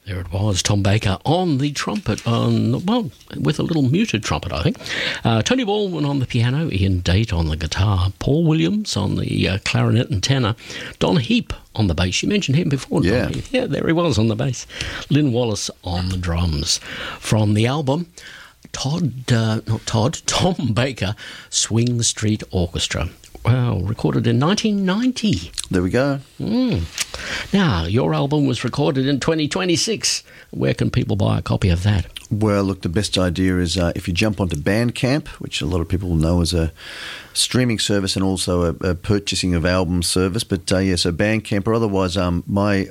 There it was, Tom Baker on the trumpet, with a little muted trumpet, I think. Tony Baldwin on the piano, Ian Date on the guitar, Paul Williams on the clarinet and tenor, Don Heap on the bass. You mentioned him before, yeah. Don Heap. Yeah, there he was on the bass. Lynn Wallace on the drums. From the album, Tom Baker, Swing Street Orchestra. Wow, recorded in 1990. There we go. Now, your album was recorded in 2026. Where can people buy a copy of that? Well, look, the best idea is if you jump onto Bandcamp, which a lot of people will know as a streaming service and also a purchasing of album service. But, so Bandcamp, or otherwise my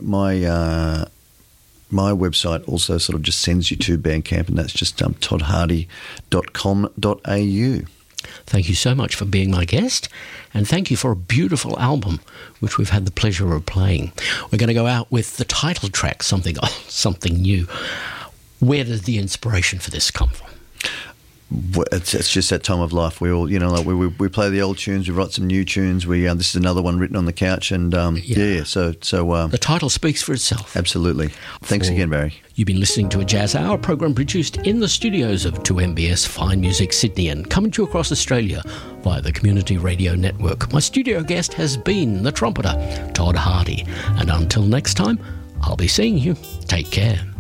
website also sort of just sends you to Bandcamp, and that's just toddhardy.com.au. Thank you so much for being my guest, and thank you for a beautiful album, which we've had the pleasure of playing. We're going to go out with the title track, something new. Where did the inspiration for this come from? It's just that time of life. We all, we play the old tunes. We write some new tunes. This is another one written on the couch, and So the title speaks for itself. Absolutely. Thanks again, Barry. You've been listening to a Jazz Hour program produced in the studios of 2MBS Fine Music Sydney and coming to you across Australia via the Community Radio Network. My studio guest has been the trumpeter, Todd Hardy. And until next time, I'll be seeing you. Take care.